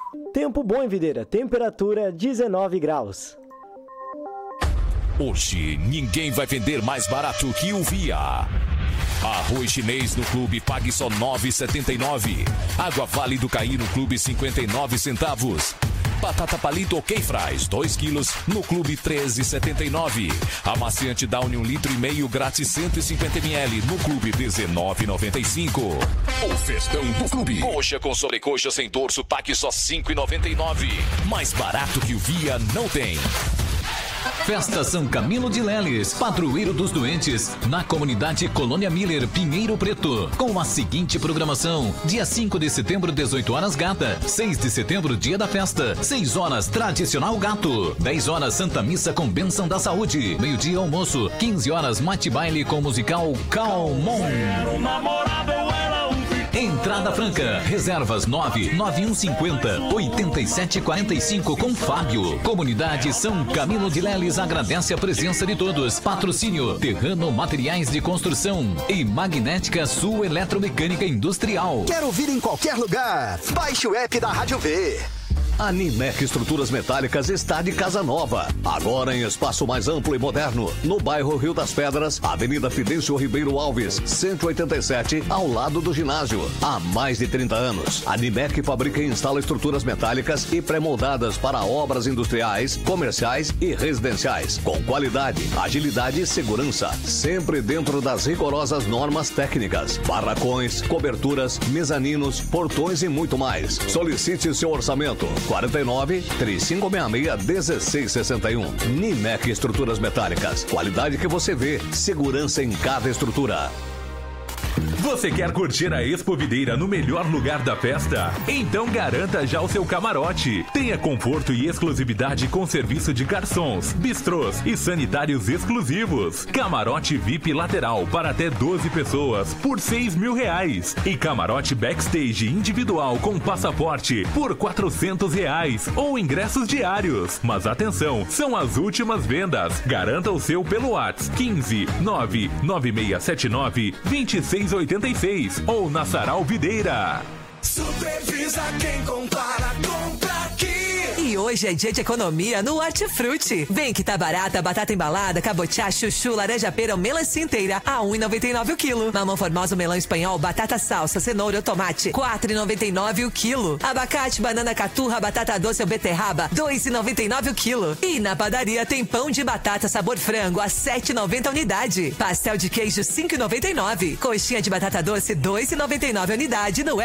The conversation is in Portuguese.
Tempo bom em Videira, temperatura 19 graus. Hoje, ninguém vai vender mais barato que o Via. Arroz chinês no clube pague só R$ 9,79. Água Vale do Caí no clube 59 centavos. Batata palito OK Fries 2 quilos no clube 13,79. Amaciante Downy 1,5 litro grátis 150 ml no clube 19,95. O festão do clube. Coxa com sobrecoxa sem dorso pague só 5,99. Mais barato que o Via não tem. Festa São Camilo de Leles, padroeiro dos doentes, na comunidade Colônia Miller, Pinheiro Preto, com a seguinte programação: dia 5 de setembro, 18 horas Gata, 6 de setembro, dia da festa, 6 horas tradicional Gato, 10 horas Santa Missa com bênção da saúde, meio-dia almoço, 15 horas mate baile com musical Calmon. Entrada franca, reservas 99150-8745 com Fábio. Comunidade São Camilo de Leles agradece a presença de todos. Patrocínio Terrano Materiais de Construção e Magnética Sul Eletromecânica Industrial. Quero ouvir em qualquer lugar. Baixe o app da Rádio V. A Nimec Estruturas Metálicas está de casa nova, agora em espaço mais amplo e moderno, no bairro Rio das Pedras, Avenida Fidêncio Ribeiro Alves, 187, ao lado do ginásio. Há mais de 30 anos, a Nimec fabrica e instala estruturas metálicas e pré-moldadas para obras industriais, comerciais e residenciais, com qualidade, agilidade e segurança, sempre dentro das rigorosas normas técnicas. Barracões, coberturas, mezaninos, portões e muito mais. Solicite seu orçamento. 49-3566-1661. Nimec Estruturas Metálicas. Qualidade que você vê. Segurança em cada estrutura. Você quer curtir a Expo Videira no melhor lugar da festa? Então garanta já o seu camarote. Tenha conforto e exclusividade com serviço de garçons, bistrôs e sanitários exclusivos. Camarote VIP lateral para até 12 pessoas por R$6.000. E camarote backstage individual com passaporte por R$400 ou ingressos diários. Mas atenção, são as últimas vendas. Garanta o seu pelo WhatsApp 15 99679 2686 ou na Sarau Videira. Supervisa quem compara, compra aqui. E hoje é dia de economia no Hortifruti. Vem que tá barata, batata embalada, cabotiá, chuchu, laranja pera ou melancia inteira a R$1,99 o quilo. Mamão formosa, melão espanhol, batata salsa, cenoura ou tomate, R$4,99 o quilo. Abacate, banana caturra, batata doce ou beterraba, R$2,99 o quilo. E na padaria tem pão de batata sabor frango a R$7,90 a unidade. Pastel de queijo R$5,99. Coxinha de batata doce R$2,99 a unidade no